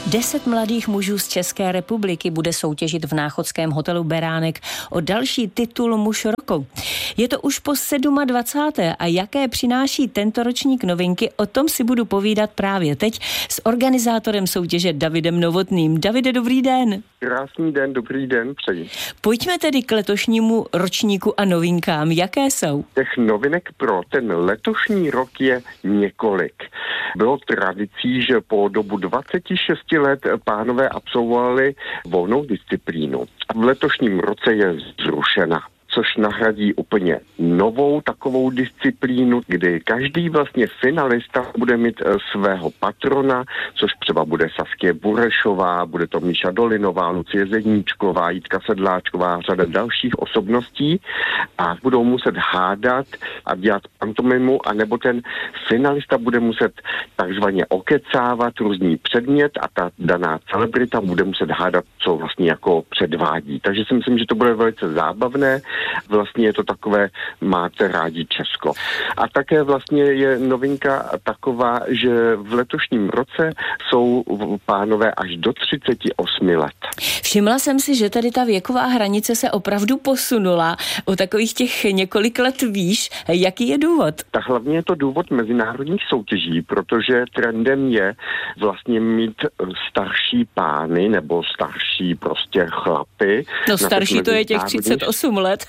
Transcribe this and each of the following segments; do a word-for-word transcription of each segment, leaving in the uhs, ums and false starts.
Deset mladých mužů z České republiky bude soutěžit v náchodském hotelu Beránek o další titul Muž roku. Je to už po dvacáté sedmé a jaké přináší tento ročník novinky, o tom si budu povídat právě teď s organizátorem soutěže Davidem Novotným. Davide, dobrý den. Krásný den, dobrý den, přeji. Pojďme tedy k letošnímu ročníku a novinkám. Jaké jsou? Těch novinek pro ten letošní rok je několik. Bylo tradicí, že po dobu dvacet šest let pánové absolvovali volnou disciplínu. V letošním roce je zrušena, což nahradí úplně novou takovou disciplínu, kdy každý vlastně finalista bude mít svého patrona, což třeba bude Saskia Burešová, bude to Míša Dolinová, Lucie Zedníčková, Jitka Sedláčková, řada dalších osobností a budou muset hádat a dělat pantomimu, anebo ten finalista bude muset takzvaně okecávat různý předmět a ta daná celebrita bude muset hádat, co vlastně jako předvádí. Takže si myslím, že to bude velice zábavné. Vlastně je to takové máte rádi Česko. A také vlastně je novinka taková, že v letošním roce jsou pánové až do třicet osm let. Všimla jsem si, že tady ta věková hranice se opravdu posunula o takových těch několik let výš. Jaký je důvod? Tak hlavně je to důvod mezinárodních soutěží, protože trendem je vlastně mít starší pány nebo starší prostě chlapy. No starší to je těch třicet osm let.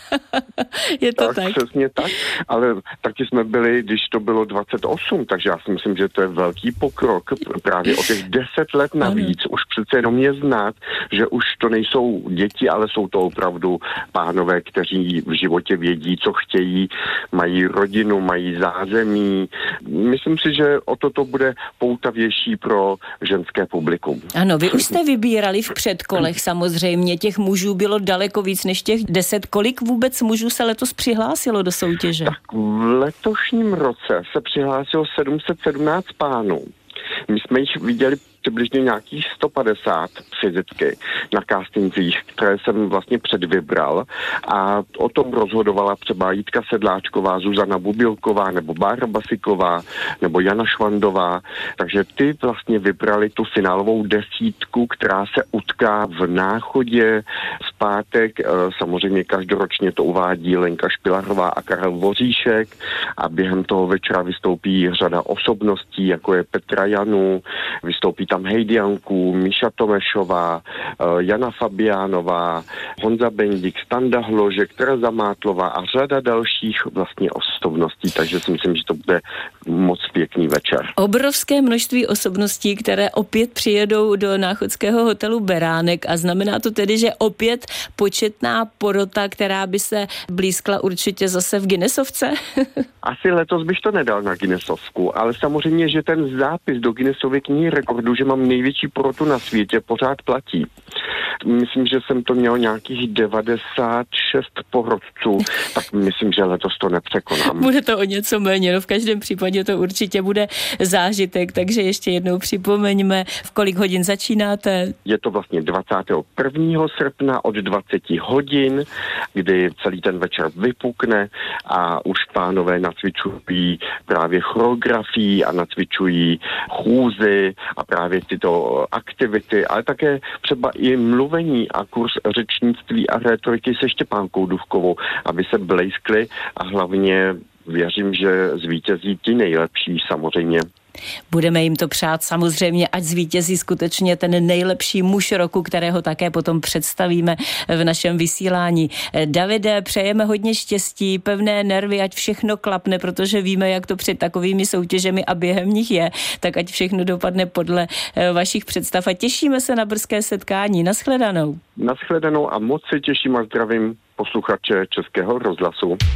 Je to tak, tak? Přesně tak, ale taky jsme byli, když to bylo dvacet osm, takže já si myslím, že to je velký pokrok. Právě o těch deset let navíc už přece jenom je znát, že už to nejsou děti, ale jsou to opravdu pánové, kteří v životě vědí, co chtějí, mají rodinu, mají zázemí. Myslím si, že o toto bude poutavější pro ženské publikum. Ano, vy už jste vybírali v předkolech samozřejmě, těch mužů bylo daleko víc než těch deset. Kolik vůbec mužů se letos přihlásilo do soutěže? Tak v letošním roce se přihlásilo sedm set sedmnáct pánů. My jsme jich viděli přibližně nějakých sto padesát fyzicky na castingcích, které jsem vlastně předvybral a o tom rozhodovala třeba Jitka Sedláčková, Zuzana Bubilková nebo Bára Basiková nebo Jana Švandová, takže ty vlastně vybrali tu finálovou desítku, která se utká v Náchodě v pátek, samozřejmě každoročně to uvádí Lenka Špilarová a Karel Voříšek a během toho večera vystoupí řada osobností, jako je Petra Janu, vystoupí tam Heidi Janku, Míša Tomešová, Jana Fabiánová, Honza Bendik, Standa Hložek, Tereza Mátlová a řada dalších vlastně osobností, takže si myslím, že to bude moc pěkný večer. Obrovské množství osobností, které opět přijedou do náchodského hotelu Beránek a znamená to tedy, že opět početná porota, která by se blízkla určitě zase v Guinnessovce? Asi letos bych to nedal na Guinnessovku, ale samozřejmě, že ten zápis do Guinnessovy knihy rekordů, že mám největší porotu na světě, pořád platí. Myslím, že jsem to měl nějakých devadesát šest porodců, tak myslím, že letos to nepřekonám. Bude to o něco méně, no v každém případě to určitě bude zážitek, takže ještě jednou připomeňme, v kolik hodin začínáte. Je to vlastně dvacátého prvního srpna od dvacet hodin, kdy celý ten večer vypukne a už pánové nacvičují právě choreografii a nacvičují chůzy a právě tyto aktivity, ale také třeba i mluvení a kurz řečnictví a rétoriky se Štěpánkou Dufkovou, aby se blejskli a hlavně věřím, že zvítězí ti nejlepší samozřejmě. Budeme jim to přát samozřejmě, ať zvítězí skutečně ten nejlepší muž roku, kterého také potom představíme v našem vysílání. Davide, přejeme hodně štěstí, pevné nervy, ať všechno klapne, protože víme, jak to před takovými soutěžemi a během nich je, tak ať všechno dopadne podle vašich představ a těšíme se na brzké setkání. Nashledanou. Nashledanou a moc se těším a zdravím posluchače Českého rozhlasu.